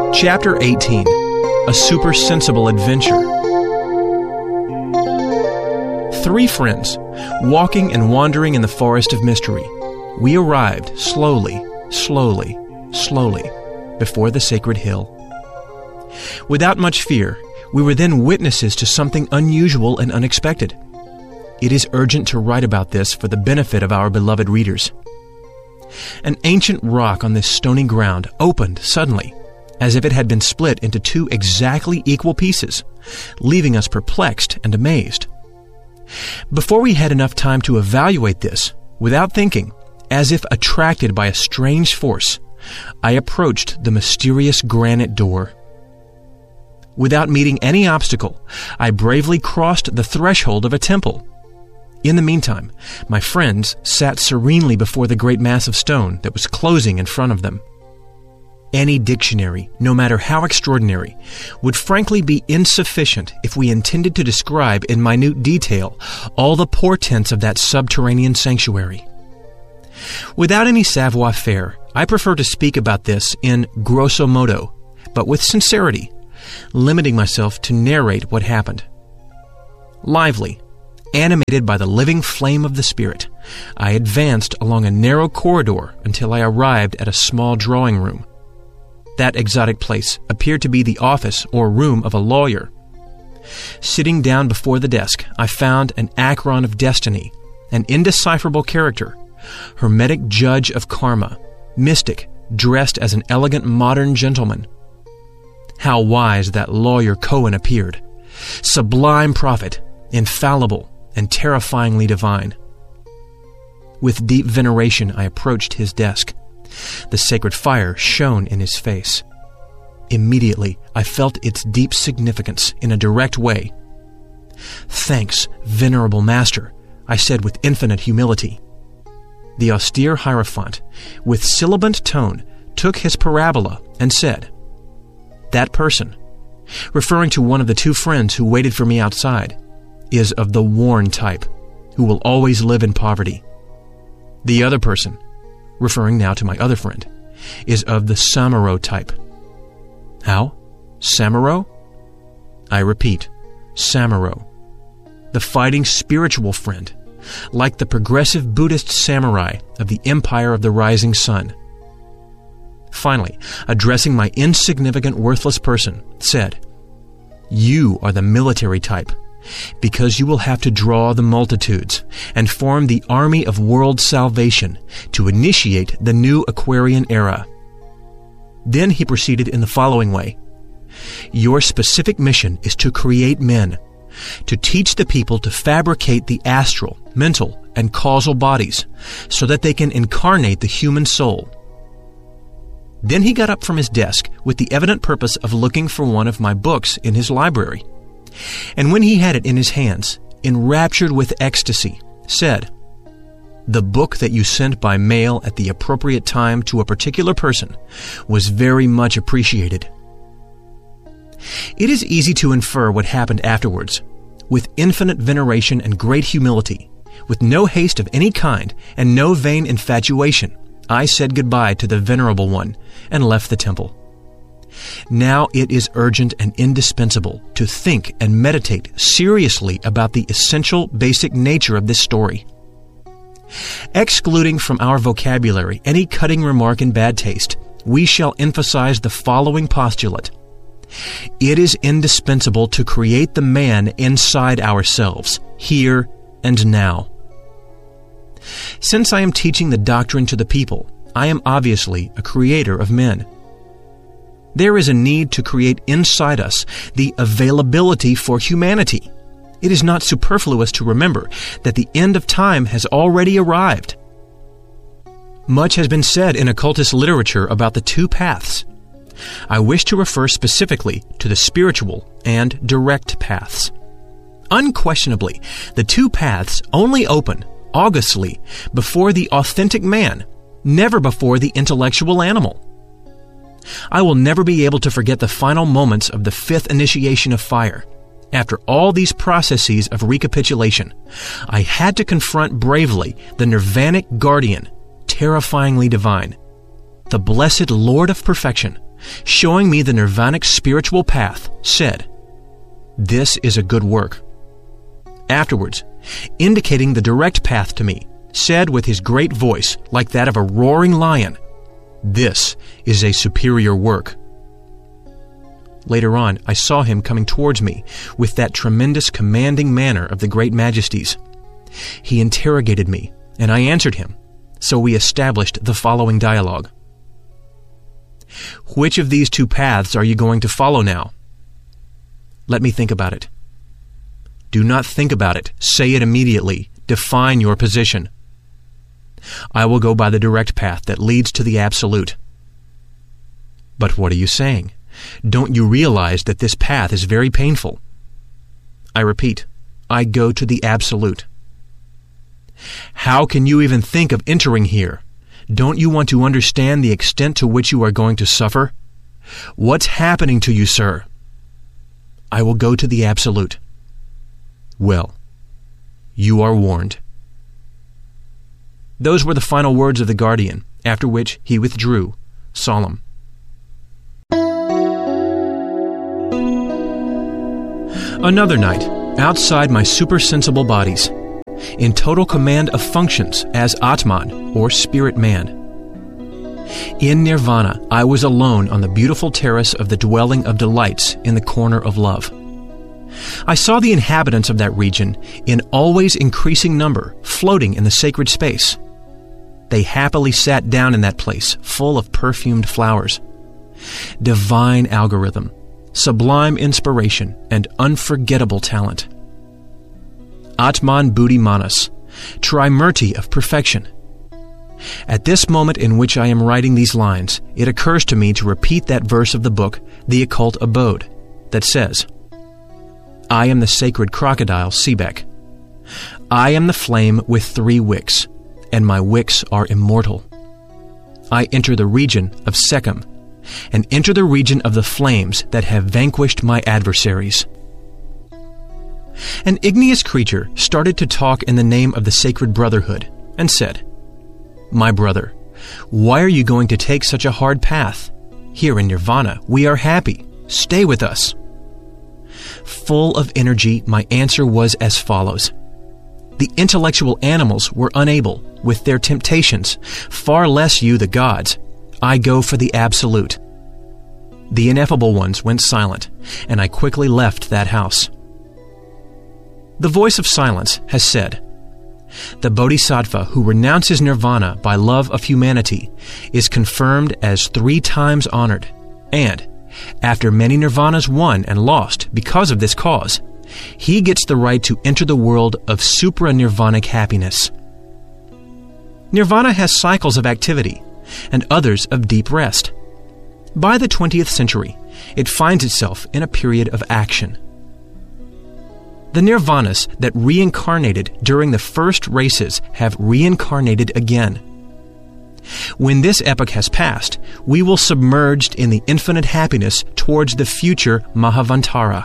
Chapter 18. A Super-Sensible Adventure. 3 friends, walking and wandering in the forest of mystery. We arrived slowly, before the sacred hill. Without much fear, we were then witnesses to something unusual and unexpected. It is urgent to write about this for the benefit of our beloved readers. An ancient rock on this stony ground opened suddenly, as if it had been split into 2 exactly equal pieces, leaving us perplexed and amazed. Before we had enough time to evaluate this, without thinking, as if attracted by a strange force, I approached the mysterious granite door. Without meeting any obstacle, I bravely crossed the threshold of a temple. In the meantime, my friends sat serenely before the great mass of stone that was closing in front of them. Any dictionary, no matter how extraordinary, would frankly be insufficient if we intended to describe in minute detail all the portents of that subterranean sanctuary. Without any savoir-faire, I prefer to speak about this in grosso modo, but with sincerity, limiting myself to narrate what happened. Lively, animated by the living flame of the Spirit, I advanced along a narrow corridor until I arrived at a small drawing room. That exotic place appeared to be the office or room of a lawyer. Sitting down before the desk, I found an Akron of destiny, an indecipherable character, hermetic judge of karma, mystic, dressed as an elegant modern gentleman. How wise that lawyer Cohen appeared! Sublime prophet, infallible, and terrifyingly divine. With deep veneration I approached his desk. The sacred fire shone in his face. Immediately I felt its deep significance in a direct way. "Thanks, venerable master," I said with infinite humility. The austere Hierophant, with sibilant tone, took his parabola and said, "That person," referring to one of the 2 friends who waited for me outside, "is of the worn type, who will always live in poverty. The other person," referring now to my other friend, "is of the Samuro type." "How? Samuro?" "I repeat, Samuro. The fighting spiritual friend, like the progressive Buddhist samurai of the Empire of the Rising Sun." Finally, addressing my insignificant, worthless person, said, "You are the military type, because you will have to draw the multitudes and form the army of world salvation to initiate the new Aquarian era." Then he proceeded in the following way. "Your specific mission is to create men, to teach the people to fabricate the astral, mental, and causal bodies so that they can incarnate the human soul." Then he got up from his desk with the evident purpose of looking for one of my books in his library, and when he had it in his hands, enraptured with ecstasy, said, "The book that you sent by mail at the appropriate time to a particular person was very much appreciated." It is easy to infer what happened afterwards. With infinite veneration and great humility, with no haste of any kind and no vain infatuation, I said goodbye to the venerable one and left the temple. Now it is urgent and indispensable to think and meditate seriously about the essential basic nature of this story. Excluding from our vocabulary any cutting remark in bad taste, we shall emphasize the following postulate. It is indispensable to create the man inside ourselves, here and now. Since I am teaching the doctrine to the people, I am obviously a creator of men. There is a need to create inside us the availability for humanity. It is not superfluous to remember that the end of time has already arrived. Much has been said in occultist literature about the 2 paths. I wish to refer specifically to the spiritual and direct paths. Unquestionably, the 2 paths only open, augustly, before the authentic man, never before the intellectual animal. I will never be able to forget the final moments of the 5th initiation of fire. After all these processes of recapitulation, I had to confront bravely the nirvanic guardian, terrifyingly divine, the blessed Lord of Perfection, showing me the nirvanic spiritual path, said, "This is a good work." Afterwards, indicating the direct path to me, said with his great voice, like that of a roaring lion, "This is a superior work." Later on, I saw him coming towards me with that tremendous commanding manner of the great majesties. He interrogated me, and I answered him, so we established the following dialogue. "Which of these two paths are you going to follow now?" "Let me think about it." "Do not think about it. Say it immediately. Define your position." "I will go by the direct path that leads to the Absolute." "But what are you saying? Don't you realize that this path is very painful?" "I repeat, I go to the Absolute." "How can you even think of entering here? Don't you want to understand the extent to which you are going to suffer? What's happening to you, sir?" "I will go to the Absolute." "Well, you are warned." Those were the final words of the guardian, after which he withdrew, solemn. Another night, outside my supersensible bodies, in total command of functions as Atman, or spirit man. In nirvana, I was alone on the beautiful terrace of the dwelling of delights in the corner of love. I saw the inhabitants of that region, in always increasing number, floating in the sacred space. They happily sat down in that place, full of perfumed flowers. Divine algorithm, sublime inspiration, and unforgettable talent. Atman Buddhi Manas, Trimurti of perfection. At this moment in which I am writing these lines, it occurs to me to repeat that verse of the book, The Occult Abode, that says, "I am the sacred crocodile Sebek. I am the flame with 3 wicks, and my wicks are immortal. I enter the region of Sekhem, and enter the region of the flames that have vanquished my adversaries." An igneous creature started to talk in the name of the sacred brotherhood, and said, "My brother, why are you going to take such a hard path? Here in nirvana, we are happy. Stay with us." Full of energy, my answer was as follows. The intellectual animals were unable, with their temptations, far less you the gods. I go for the Absolute. The ineffable ones went silent, and I quickly left that house. The voice of silence has said, "The bodhisattva who renounces nirvana by love of humanity is confirmed as 3 times honored, and, after many nirvanas won and lost because of this cause, he gets the right to enter the world of supra-nirvanic happiness." Nirvana has cycles of activity, and others of deep rest. By the 20th century, it finds itself in a period of action. The nirvanas that reincarnated during the first races have reincarnated again. When this epoch has passed, we will submerged in the infinite happiness towards the future Mahavantara.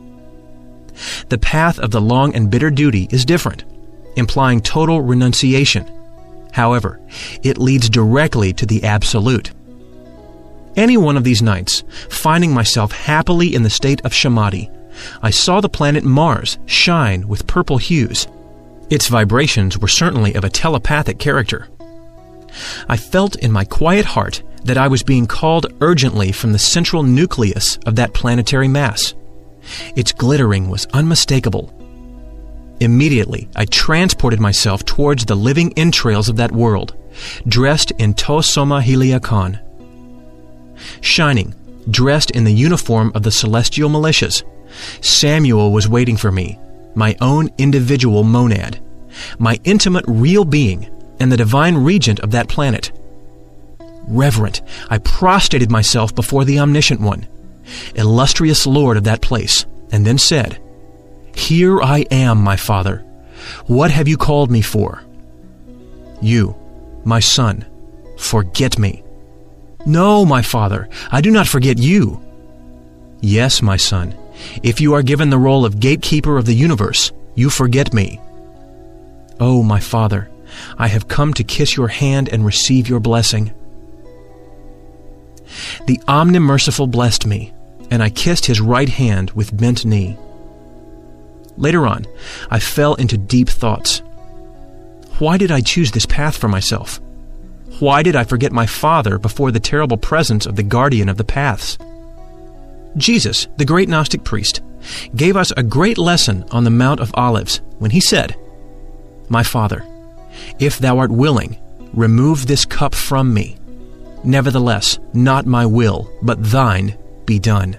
The path of the long and bitter duty is different, implying total renunciation. However, it leads directly to the Absolute. Any one of these nights, finding myself happily in the state of Samadhi, I saw the planet Mars shine with purple hues. Its vibrations were certainly of a telepathic character. I felt in my quiet heart that I was being called urgently from the central nucleus of that planetary mass. Its glittering was unmistakable. Immediately, I transported myself towards the living entrails of that world, dressed in Tosoma Heliacon. Shining, dressed in the uniform of the celestial militias, Samuel was waiting for me, my own individual monad, my intimate real being, and the divine regent of that planet. Reverent, I prostrated myself before the Omniscient One, illustrious Lord of that place, and then said, "Here I am, my Father. What have you called me for?" "You, my son, forget me." "No, my Father, I do not forget you." "Yes, my son, if you are given the role of gatekeeper of the universe, you forget me." "Oh, my Father, I have come to kiss your hand and receive your blessing." The Omnimerciful blessed me, and I kissed his right hand with bent knee. Later on, I fell into deep thoughts. Why did I choose this path for myself? Why did I forget my Father before the terrible presence of the guardian of the paths? Jesus, the great Gnostic priest, gave us a great lesson on the Mount of Olives when he said, "My Father, if thou art willing, remove this cup from me. Nevertheless, not my will, but thine be done."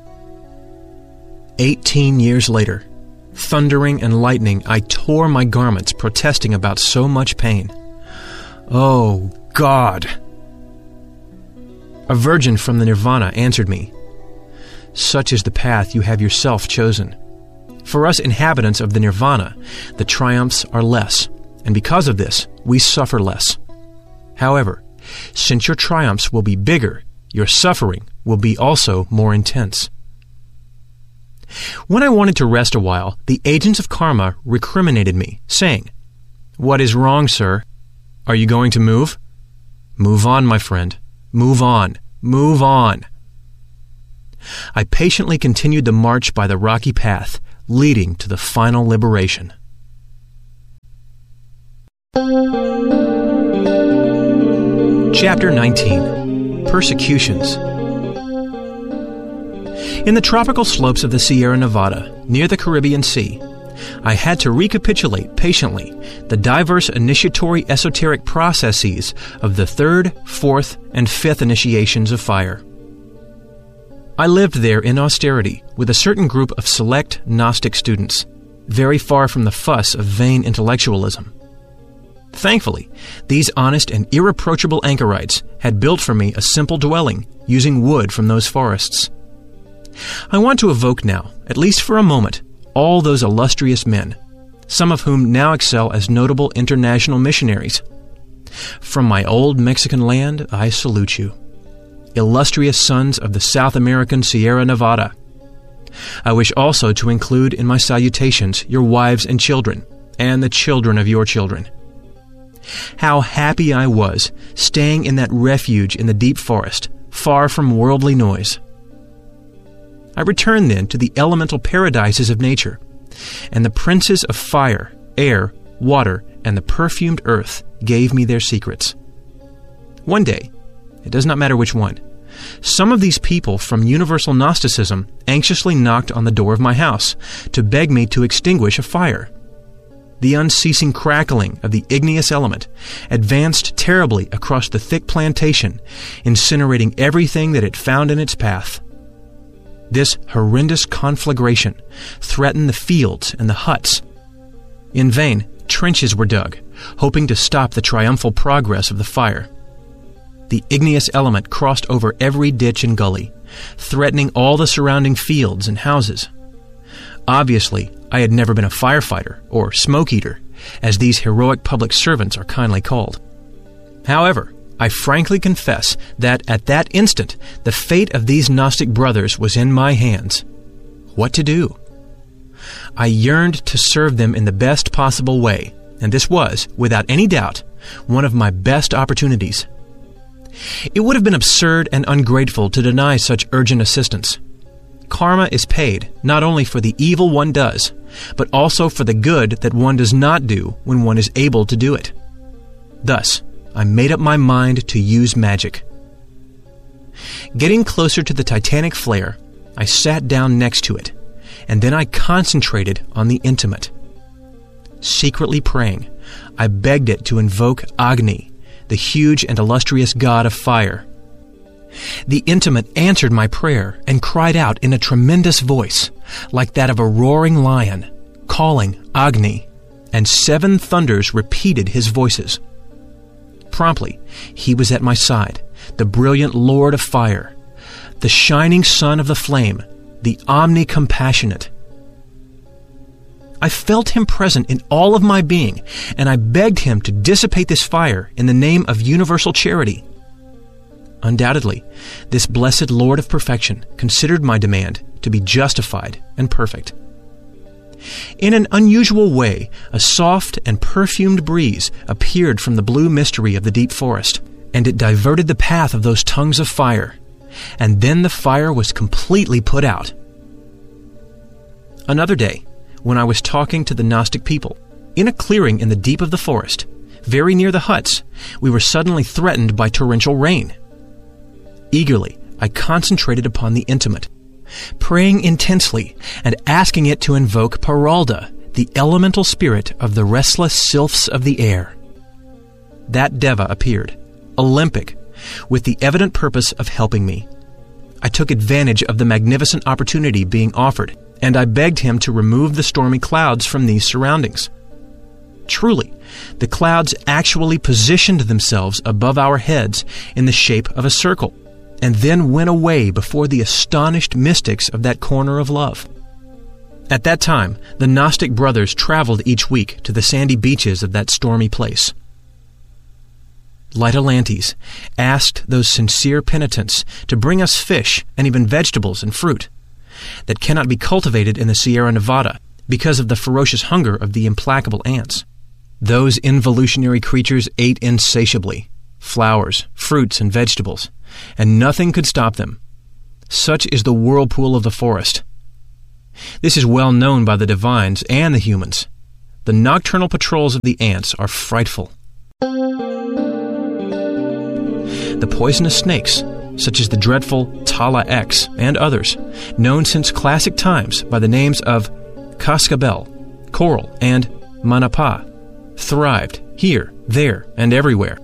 18 years later, thundering and lightning, I tore my garments protesting about so much pain. Oh, God! A virgin from the Nirvana answered me, "Such is the path you have yourself chosen. For us inhabitants of the Nirvana, the triumphs are less, and because of this, we suffer less. However, since your triumphs will be bigger, your suffering will be also more intense." When I wanted to rest a while, the agents of karma recriminated me, saying, "What is wrong, sir? Are you going to move? Move on, my friend. Move on. Move on." I patiently continued the march by the rocky path, leading to the final liberation. Chapter 19. Persecutions. In the tropical slopes of the Sierra Nevada, near the Caribbean Sea, I had to recapitulate patiently the diverse initiatory esoteric processes of the third, fourth, and fifth initiations of fire. I lived there in austerity with a certain group of select Gnostic students, very far from the fuss of vain intellectualism. Thankfully, these honest and irreproachable anchorites had built for me a simple dwelling using wood from those forests. I want to evoke now, at least for a moment, all those illustrious men, some of whom now excel as notable international missionaries. From my old Mexican land, I salute you. Illustrious sons of the South American Sierra Nevada. I wish also to include in my salutations your wives and children, and the children of your children. How happy I was staying in that refuge in the deep forest, far from worldly noise. I returned then to the elemental paradises of nature, and the princes of fire, air, water, and the perfumed earth gave me their secrets. One day, it does not matter which one, some of these people from universal Gnosticism anxiously knocked on the door of my house to beg me to extinguish a fire. The unceasing crackling of the igneous element advanced terribly across the thick plantation, incinerating everything that it found in its path. This horrendous conflagration threatened the fields and the huts. In vain, trenches were dug, hoping to stop the triumphal progress of the fire. The igneous element crossed over every ditch and gully, threatening all the surrounding fields and houses. Obviously, I had never been a firefighter, or smoke eater, as these heroic public servants are kindly called. However, I frankly confess that at that instant the fate of these Gnostic brothers was in my hands. What to do? I yearned to serve them in the best possible way, and this was, without any doubt, one of my best opportunities. It would have been absurd and ungrateful to deny such urgent assistance. Karma is paid not only for the evil one does, but also for the good that one does not do when one is able to do it. Thus, I made up my mind to use magic. Getting closer to the titanic flare, I sat down next to it, and then I concentrated on the intimate. Secretly praying, I begged it to invoke Agni, the huge and illustrious god of fire. The intimate answered my prayer and cried out in a tremendous voice, like that of a roaring lion, calling Agni, and 7 thunders repeated his voices. Promptly, he was at my side, the brilliant Lord of Fire, the shining Son of the Flame, the Omni-Compassionate. I felt him present in all of my being, and I begged him to dissipate this fire in the name of universal charity. Undoubtedly, this blessed Lord of Perfection considered my demand to be justified and perfect. In an unusual way, a soft and perfumed breeze appeared from the blue mystery of the deep forest, and it diverted the path of those tongues of fire, and then the fire was completely put out. Another day, when I was talking to the Gnostic people, in a clearing in the deep of the forest, very near the huts, we were suddenly threatened by torrential rain. Eagerly, I concentrated upon the intimate, praying intensely and asking it to invoke Paralda, the elemental spirit of the restless sylphs of the air. That Deva appeared, Olympic, with the evident purpose of helping me. I took advantage of the magnificent opportunity being offered, and I begged him to remove the stormy clouds from these surroundings. Truly, the clouds actually positioned themselves above our heads in the shape of a circle, and then went away before the astonished mystics of that corner of love. At that time, the Gnostic brothers traveled each week to the sandy beaches of that stormy place. Lytolantes asked those sincere penitents to bring us fish and even vegetables and fruit that cannot be cultivated in the Sierra Nevada because of the ferocious hunger of the implacable ants. Those involutionary creatures ate insatiably, flowers, fruits, and vegetables, and nothing could stop them. Such is the whirlpool of the forest. This is well known by the divines and the humans. The nocturnal patrols of the ants are frightful. The poisonous snakes, such as the dreadful Tala X and others, known since classic times by the names of Cascabel, Coral, and Manapa, thrived here, there, and everywhere.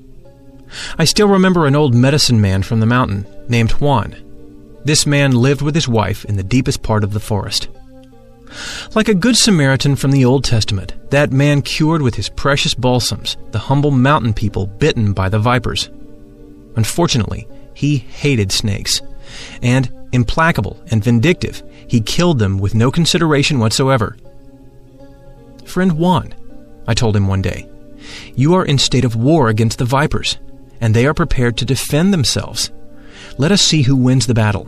I still remember an old medicine man from the mountain named Juan. This man lived with his wife in the deepest part of the forest. Like a good Samaritan from the Old Testament, that man cured with his precious balsams the humble mountain people bitten by the vipers. Unfortunately, he hated snakes, and, implacable and vindictive, he killed them with no consideration whatsoever. "Friend Juan," I told him one day, "you are in state of war against the vipers, and they are prepared to defend themselves. Let us see who wins the battle."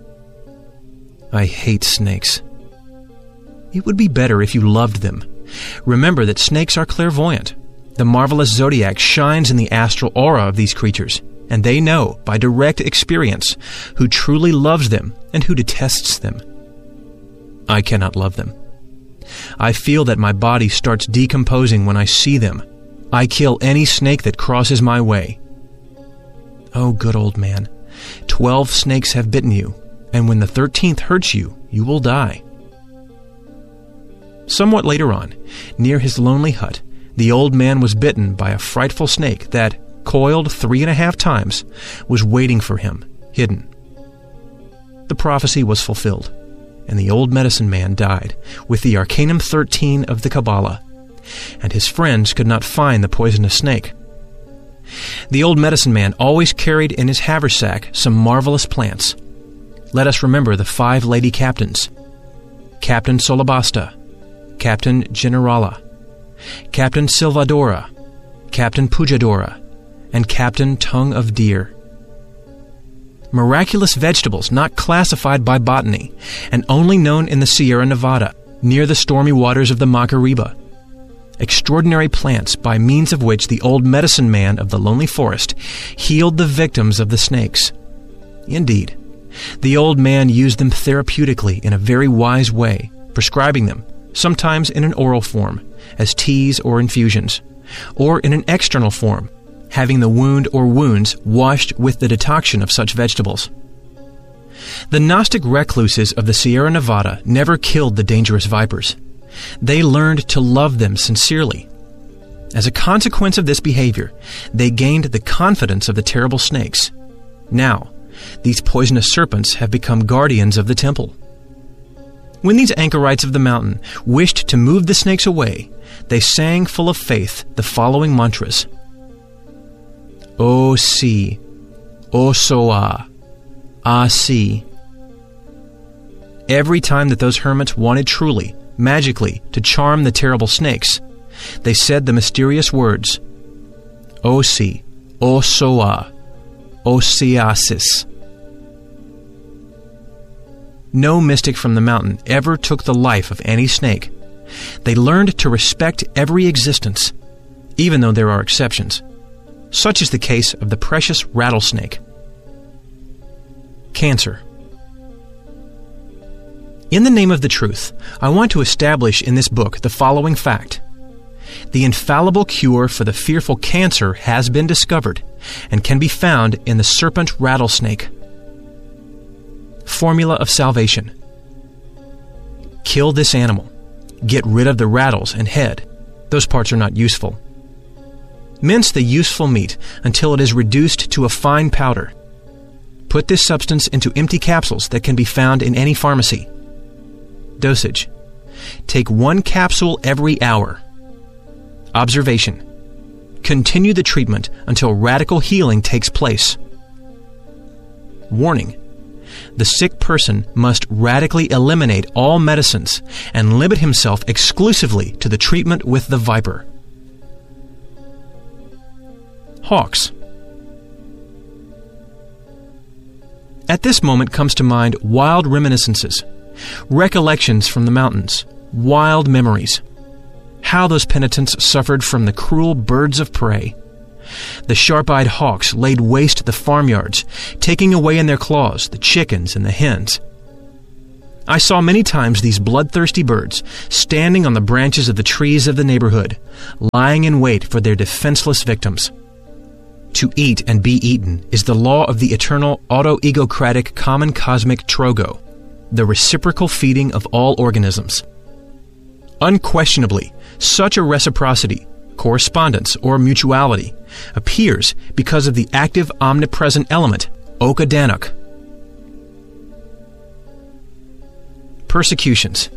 "I hate snakes." "It would be better if you loved them. Remember that snakes are clairvoyant. The marvelous zodiac shines in the astral aura of these creatures, and they know, by direct experience, who truly loves them and who detests them." "I cannot love them. I feel that my body starts decomposing when I see them. I kill any snake that crosses my way." "Oh, good old man, 12 snakes have bitten you, and when the 13th hurts you, you will die." Somewhat later on, near his lonely hut, the old man was bitten by a frightful snake that, coiled 3.5 times, was waiting for him, hidden. The prophecy was fulfilled, and the old medicine man died with the Arcanum 13 of the Kabbalah, and his friends could not find the poisonous snake. The old medicine man always carried in his haversack some marvelous plants. Let us remember the 5 lady captains: Captain Solabasta, Captain Generala, Captain Silvadora, Captain Pujadora, and Captain Tongue of Deer. Miraculous vegetables not classified by botany, and only known in the Sierra Nevada, near the stormy waters of the Macariba. Extraordinary plants by means of which the old medicine man of the lonely forest healed the victims of the snakes. Indeed, the old man used them therapeutically in a very wise way, prescribing them, sometimes in an oral form, as teas or infusions, or in an external form, having the wound or wounds washed with the decoction of such vegetables. The Gnostic recluses of the Sierra Nevada never killed the dangerous vipers. They learned to love them sincerely. As a consequence of this behavior, they gained the confidence of the terrible snakes. Now, these poisonous serpents have become guardians of the temple. When these anchorites of the mountain wished to move the snakes away, they sang full of faith the following mantras: O Si, O Soa, Ah Si. Every time that those hermits wanted truly, magically, to charm the terrible snakes, they said the mysterious words, O Si, O Soa, O Siasis. No mystic from the mountain ever took the life of any snake. They learned to respect every existence, even though there are exceptions. Such is the case of the precious rattlesnake. Cancer. In the name of the truth, I want to establish in this book the following fact. The infallible cure for the fearful cancer has been discovered and can be found in the serpent rattlesnake. Formula of salvation. Kill this animal. Get rid of the rattles and head. Those parts are not useful. Mince the useful meat until it is reduced to a fine powder. Put this substance into empty capsules that can be found in any pharmacy. Dosage. Take 1 capsule every hour. Observation. Continue the treatment until radical healing takes place. Warning. The sick person must radically eliminate all medicines and limit himself exclusively to the treatment with the viper. Hawks. At this moment comes to mind wild reminiscences, recollections from the mountains, wild memories. How those penitents suffered from the cruel birds of prey. The sharp-eyed hawks laid waste the farmyards, taking away in their claws the chickens and the hens. I saw many times these bloodthirsty birds standing on the branches of the trees of the neighborhood, lying in wait for their defenseless victims. To eat and be eaten is the law of the eternal auto-egocratic common cosmic trogo, the reciprocal feeding of all organisms. Unquestionably, such a reciprocity, correspondence, or mutuality appears because of the active omnipresent element, Okadanuk. Persecutions.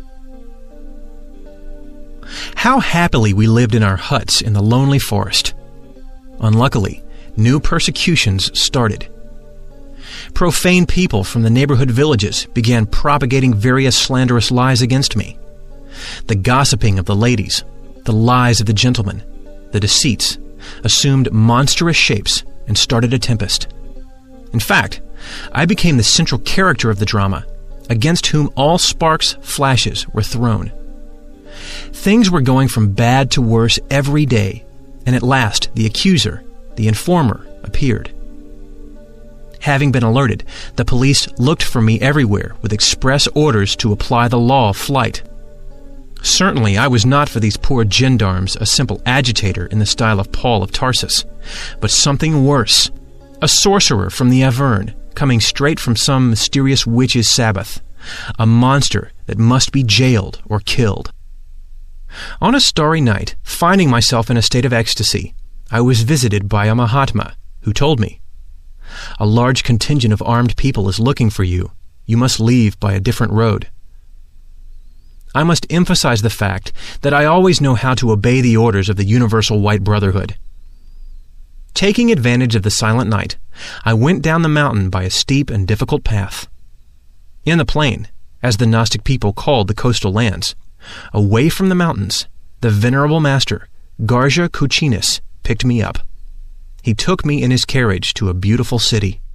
How happily we lived in our huts in the lonely forest. Unluckily, new persecutions started. Profane people from the neighborhood villages began propagating various slanderous lies against me. The gossiping of the ladies, the lies of the gentlemen, the deceits, assumed monstrous shapes and started a tempest. In fact, I became the central character of the drama, against whom all sparks' flashes were thrown. Things were going from bad to worse every day, and at last the accuser, the informer, appeared. Having been alerted, the police looked for me everywhere with express orders to apply the law of flight. Certainly I was not for these poor gendarmes a simple agitator in the style of Paul of Tarsus, but something worse, a sorcerer from the Avern, coming straight from some mysterious witch's Sabbath, a monster that must be jailed or killed. On a starry night, finding myself in a state of ecstasy, I was visited by a Mahatma, who told me, "A large contingent of armed people is looking for you. You must leave by a different road." I must emphasize the fact that I always know how to obey the orders of the Universal White Brotherhood. Taking advantage of the silent night, I went down the mountain by a steep and difficult path. In the plain, as the Gnostic people called the coastal lands, away from the mountains, the venerable master, Garja Kuchinis, picked me up. He took me in his carriage to a beautiful city.